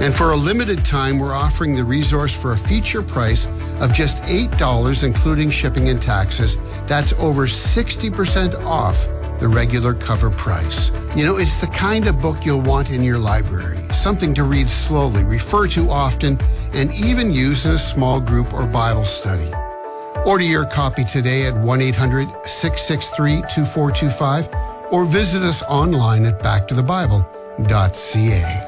And for a limited time, we're offering the resource for a feature price of just $8, including shipping and taxes. That's over 60% off the regular cover price. You know, it's the kind of book you'll want in your library, something to read slowly, refer to often, and even use in a small group or Bible study. Order your copy today at 1-800-663-2425 or visit us online at backtothebible.ca.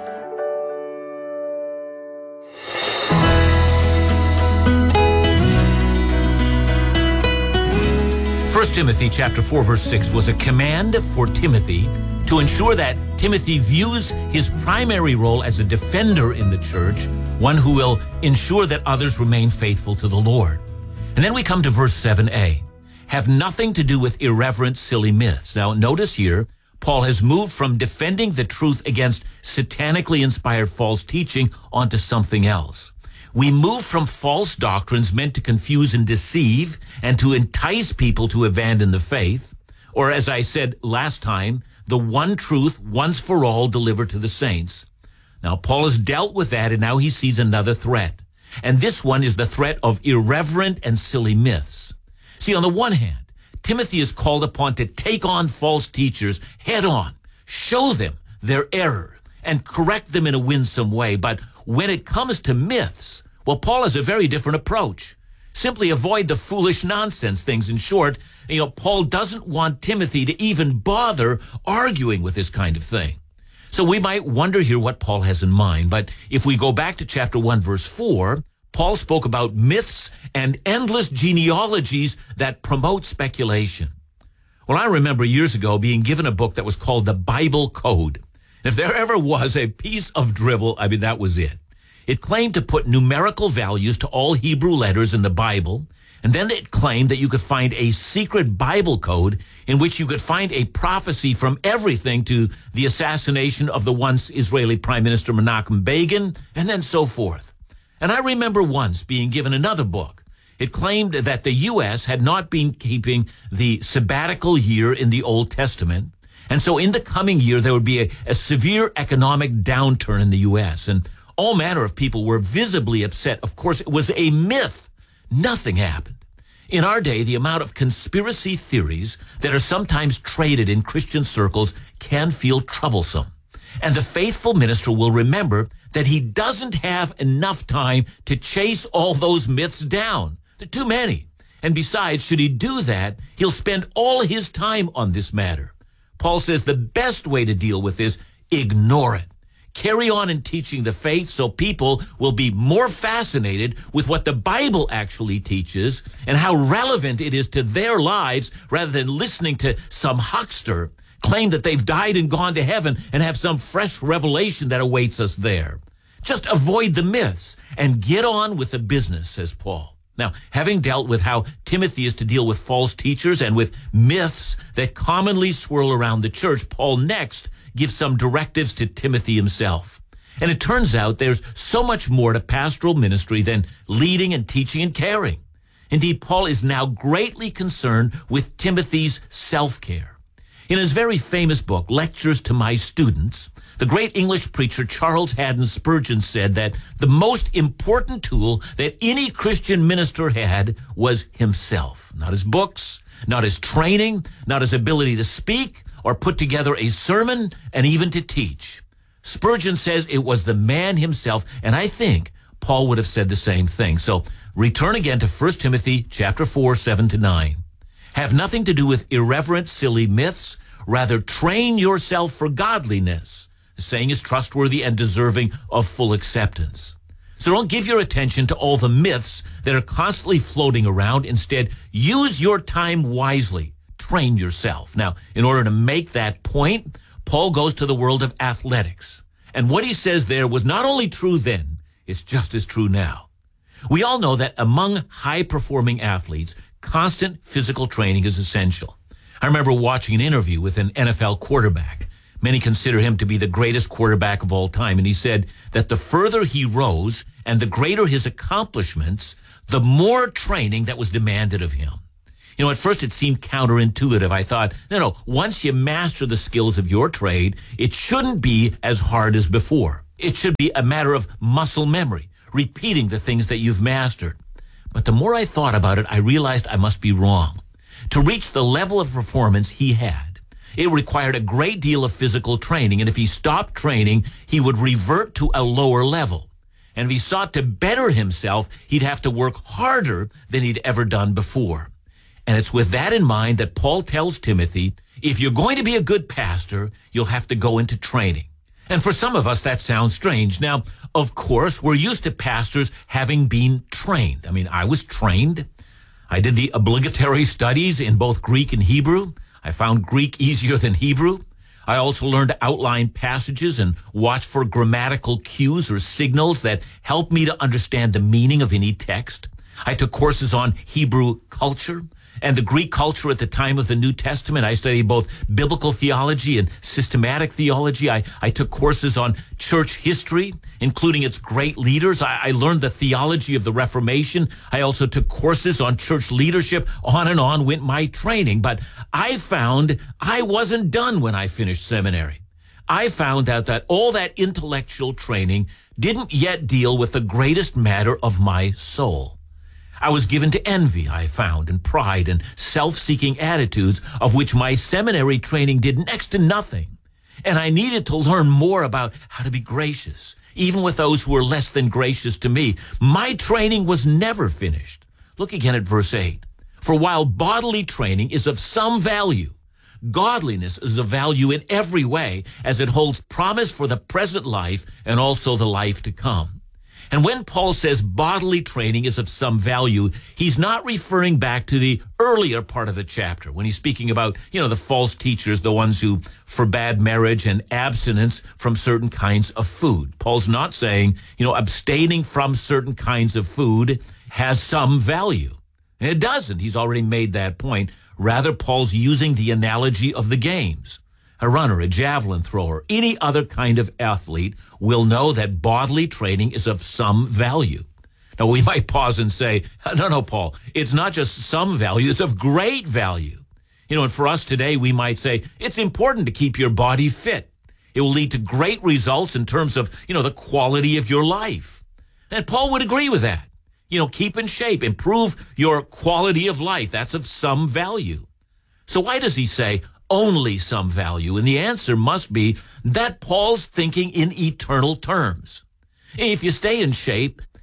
1 Timothy chapter 4, verse 6 was a command for Timothy to ensure that Timothy views his primary role as a defender in the church, one who will ensure that others remain faithful to the Lord. And then we come to verse 7a. Have nothing to do with irreverent, silly myths. Now, notice here, Paul has moved from defending the truth against satanically inspired false teaching onto something else. We move from false doctrines meant to confuse and deceive and to entice people to abandon the faith, or as I said last time, the one truth once for all delivered to the saints. Now, Paul has dealt with that, and now he sees another threat. And this one is the threat of irreverent and silly myths. See, on the one hand, Timothy is called upon to take on false teachers head on, show them their error, and correct them in a winsome way. But when it comes to myths, well, Paul has a very different approach. Simply avoid the foolish nonsense things. In short, Paul doesn't want Timothy to even bother arguing with this kind of thing. So we might wonder here what Paul has in mind. But if we go back to chapter 1, verse 4, Paul spoke about myths and endless genealogies that promote speculation. Well, I remember years ago being given a book that was called the Bible Code. And if there ever was a piece of drivel, that was it. It claimed to put numerical values to all Hebrew letters in the Bible, and then it claimed that you could find a secret Bible code in which you could find a prophecy from everything to the assassination of the once Israeli Prime Minister Menachem Begin, and then so forth. And I remember once being given another book. It claimed that the U.S. had not been keeping the sabbatical year in the Old Testament, and so in the coming year there would be a severe economic downturn in the U.S., and all manner of people were visibly upset. Of course, it was a myth. Nothing happened. In our day, the amount of conspiracy theories that are sometimes traded in Christian circles can feel troublesome. And the faithful minister will remember that he doesn't have enough time to chase all those myths down. There are too many. And besides, should he do that, he'll spend all his time on this matter. Paul says the best way to deal with this, ignore it. Carry on in teaching the faith so people will be more fascinated with what the Bible actually teaches and how relevant it is to their lives rather than listening to some huckster claim that they've died and gone to heaven and have some fresh revelation that awaits us there. Just avoid the myths and get on with the business, says Paul. Now, having dealt with how Timothy is to deal with false teachers and with myths that commonly swirl around the church, Paul next gives some directives to Timothy himself. And it turns out there's so much more to pastoral ministry than leading and teaching and caring. Indeed, Paul is now greatly concerned with Timothy's self-care. In his very famous book, Lectures to My Students, the great English preacher Charles Haddon Spurgeon said that the most important tool that any Christian minister had was himself. Not his books, not his training, not his ability to speak or put together a sermon, and even to teach. Spurgeon says it was the man himself, and I think Paul would have said the same thing. So return again to 1 Timothy chapter 4, 7-9. Have nothing to do with irreverent, silly myths. Rather, train yourself for godliness. The saying is trustworthy and deserving of full acceptance. So don't give your attention to all the myths that are constantly floating around. Instead, use your time wisely. Train yourself. Now, in order to make that point, Paul goes to the world of athletics. And what he says there was not only true then, it's just as true now. We all know that among high-performing athletes, constant physical training is essential. I remember watching an interview with an NFL quarterback. Many consider him to be the greatest quarterback of all time. And he said that the further he rose and the greater his accomplishments, the more training that was demanded of him. At first it seemed counterintuitive. I thought, no, once you master the skills of your trade, it shouldn't be as hard as before. It should be a matter of muscle memory, repeating the things that you've mastered. But the more I thought about it, I realized I must be wrong. To reach the level of performance he had, it required a great deal of physical training, and if he stopped training, he would revert to a lower level. And if he sought to better himself, he'd have to work harder than he'd ever done before. And it's with that in mind that Paul tells Timothy, if you're going to be a good pastor, you'll have to go into training. And for some of us, that sounds strange. Now, of course, we're used to pastors having been trained. I mean, I was trained. I did the obligatory studies in both Greek and Hebrew. I found Greek easier than Hebrew. I also learned to outline passages and watch for grammatical cues or signals that help me to understand the meaning of any text. I took courses on Hebrew culture and the Greek culture at the time of the New Testament. I studied both biblical theology and systematic theology. I took courses on church history, including its great leaders. I learned the theology of the Reformation. I also took courses on church leadership. On and on went my training. But I found I wasn't done when I finished seminary. I found out that all that intellectual training didn't yet deal with the greatest matter of my soul. I was given to envy, I found, and pride and self-seeking attitudes of which my seminary training did next to nothing. And I needed to learn more about how to be gracious, even with those who were less than gracious to me. My training was never finished. Look again at verse 8. For while bodily training is of some value, godliness is of value in every way, as it holds promise for the present life and also the life to come. And when Paul says bodily training is of some value, he's not referring back to the earlier part of the chapter when he's speaking about, the false teachers, the ones who forbade marriage and abstinence from certain kinds of food. Paul's not saying, abstaining from certain kinds of food has some value. It doesn't. He's already made that point. Rather, Paul's using the analogy of the games. A runner, a javelin thrower, any other kind of athlete will know that bodily training is of some value. Now, we might pause and say, no, Paul, it's not just some value, it's of great value. And for us today, we might say, it's important to keep your body fit. It will lead to great results in terms of, the quality of your life. And Paul would agree with that. Keep in shape, improve your quality of life. That's of some value. So why does he say, only some value? And the answer must be that Paul's thinking in eternal terms. If you stay in shape,